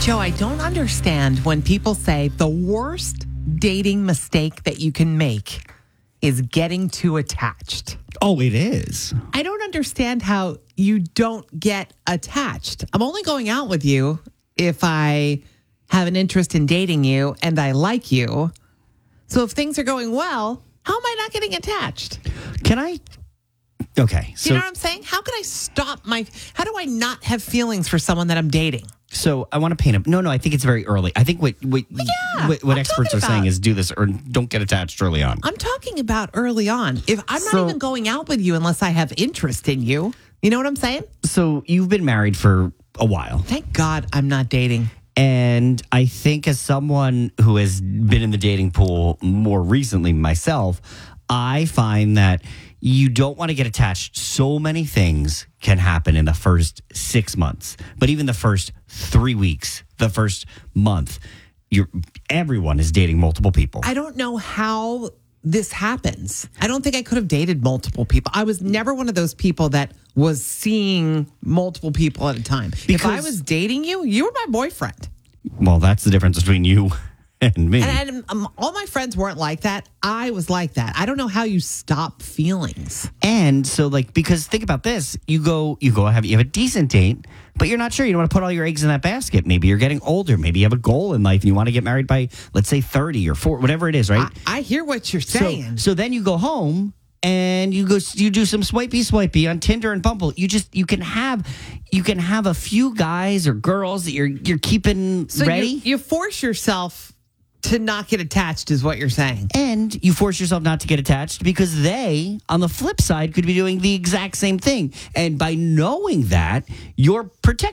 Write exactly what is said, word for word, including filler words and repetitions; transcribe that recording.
Joe, I don't understand when people say the worst dating mistake that you can make is getting too attached. Oh, it is. I don't understand how you don't get attached. I'm only going out with you if I have an interest in dating you and I like you. So if things are going well, how am I not getting attached? Can I? Okay. Do So, you know what I'm saying? How can I stop my, how do I not have feelings for someone that I'm dating? so I want to paint a. No, no. I think it's very early. I think what what Yeah, what, what I'm experts are talking saying about- is do this or don't get attached early on. I'm talking about early on. If I'm not So- even going out with you unless I have interest in you. You know what I'm saying? So you've been married for a while. Thank God I'm not dating. And I think as someone who has been in the dating pool more recently myself, I find that you don't want to get attached. So many things can happen in the first six months, but even the first three weeks, the first month, you're, everyone is dating multiple people. I don't know how this happens. I don't think I could have dated multiple people. I was never one of those people that was seeing multiple people at a time. If I Because- was dating you, you were my boyfriend. Well, that's the difference between you and me. And, and um, all my friends weren't like that. I was like that. I don't know how you stop feelings. And so, like, because think about this: you go, you go have you have a decent date, but you're not sure. You don't want to put all your eggs in that basket. Maybe you're getting older. Maybe you have a goal in life, and you want to get married by, let's say, thirty or four, whatever it is, right? I, I hear what you're so, saying. so then you go home and you go, you do some swipey swipey on Tinder and Bumble. You just you can have, you can have a few guys or girls that you're you're keeping So ready. You, you force yourself to not get attached, is what you're saying. And you force yourself not to get attached because they, on the flip side, could be doing the exact same thing. And by knowing that, you're protecting